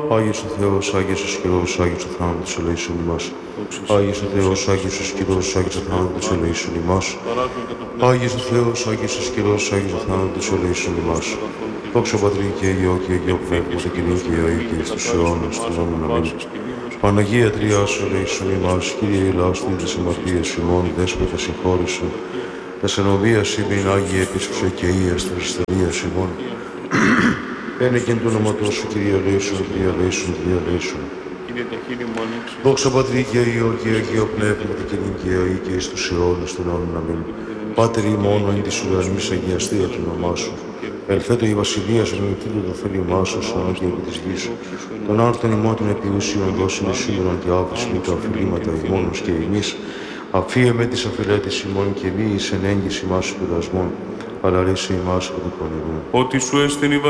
Άγιος ο Θεός, Άγιος ο Ισχυρός, Άγιος ο θάνατος ελέησον ημάς. Άγιος ο Θεός, Άγιος ο Ισχυρός, Άγιος ο θάνατος ελέησον ημάς. Άγιος ο Θεός, Άγιος ο Ισχυρός, Άγιος ο θάνατος ελέησον ημάς. Δόξα Πατρί και Υιό και Αγίο Πνεύματι και νυν και αεί και εις τους αιώνας των αιώνων. Αμήν. Παναγία Τριάσου ελέησον ημάς, Κύριε ηλάστην τες αμαρτίες ημών, Δέσποτα συγχώρησον. Τας ενωδίας ημίν Άγιε Επίσκεψε και Ίας τας ασθενείας ημών. Ένε και εν το όνομα σου, Κύριε ελέησον, Κύριε ελέησον, Κύριε ελέησον. Δόξα Πατρί και Υιό και Αγίο Πνεύματι και νυν και αεί και εις τους αιώνας των αιώνων. Αμήν. Πάτερ ημών εν της ουρανής αγιαστεί το όνομά σου. Ελθέτω η βασιλεία σου, ενωθήτω το θέλημά σου, σαν και επί της γης. Τον άρτον ημών των επιούσιων δώσουμε σήμερον και άφησιν τα οφειλήματα ημώνος και ημείς. Αφίε με της αφιλέτης ημών και μη εις εν έγκυση μας περασμών, αλλά ρίσε ημάς από το πονηρού. Ότι σου έστειν η